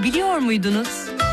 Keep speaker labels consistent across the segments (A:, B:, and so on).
A: Bunu biliyor muydunuz?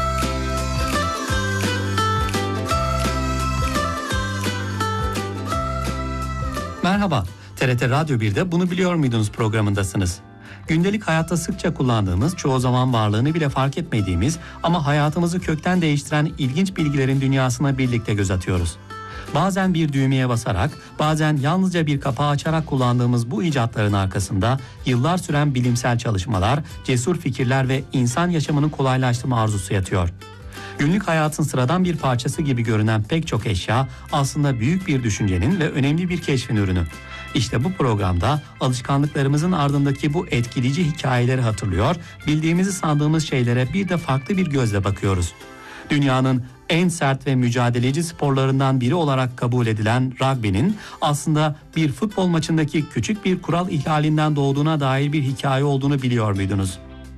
B: Merhaba, TRT Radyo 1'de Bunu Biliyor Muydunuz programındasınız. Gündelik hayatta sıkça kullandığımız, çoğu zaman varlığını bile fark etmediğimiz ama hayatımızı kökten değiştiren ilginç bilgilerin dünyasına birlikte göz atıyoruz. Bazen bir düğmeye basarak, bazen yalnızca bir kapağı açarak kullandığımız bu icatların arkasında yıllar süren bilimsel çalışmalar, cesur fikirler ve insan yaşamını kolaylaştırma arzusu yatıyor. Günlük hayatın sıradan bir parçası gibi görünen pek çok eşya aslında büyük bir düşüncenin ve önemli bir keşfin ürünü. İşte bu programda alışkanlıklarımızın ardındaki bu etkileyici hikayeleri hatırlıyor, bildiğimizi sandığımız şeylere bir de farklı bir gözle bakıyoruz. Dünyanın en sert ve mücadeleci sporlarından biri olarak kabul edilen rugby'nin aslında bir futbol maçındaki küçük bir kural ihlalinden doğduğuna dair bir hikaye olduğunu biliyor muydunuz?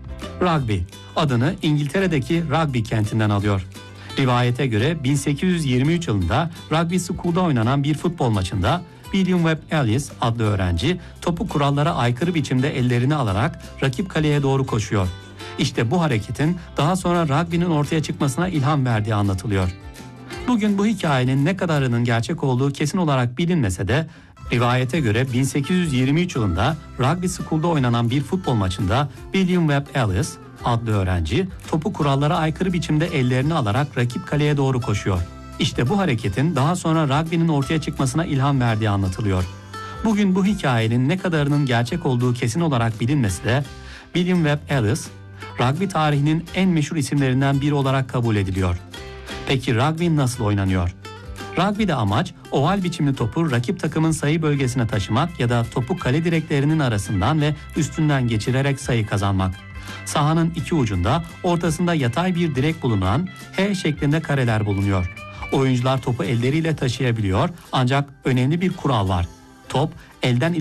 B: Rugby adını İngiltere'deki Rugby kentinden alıyor. Rivayete göre 1823 yılında Rugby School'da oynanan bir futbol maçında William Webb Ellis adlı öğrenci topu kurallara aykırı biçimde ellerini alarak rakip kaleye doğru koşuyor. İşte bu hareketin daha sonra rugby'nin ortaya çıkmasına ilham verdiği anlatılıyor. Bugün bu hikayenin ne kadarının gerçek olduğu kesin olarak bilinmese de rivayete göre 1823 yılında Rugby School'da oynanan bir futbol maçında William Webb Ellis adlı öğrenci topu kurallara aykırı biçimde ellerini alarak rakip kaleye doğru koşuyor. İşte bu hareketin daha sonra rugby'nin ortaya çıkmasına ilham verdiği anlatılıyor. Bugün bu hikayenin ne kadarının gerçek olduğu kesin olarak bilinmese de William Webb Ellis, rugby tarihinin en meşhur isimlerinden biri olarak kabul ediliyor. Peki rugby nasıl oynanıyor? Rugby'de amaç oval biçimli topu rakip takımın sayı bölgesine taşımak ya da topu kale direklerinin arasından ve üstünden geçirerek sayı kazanmak. Sahanın iki ucunda ortasında yatay bir direk bulunan H şeklinde kareler bulunuyor. Oyuncular topu elleriyle taşıyabiliyor ancak önemli bir kural var. Top elden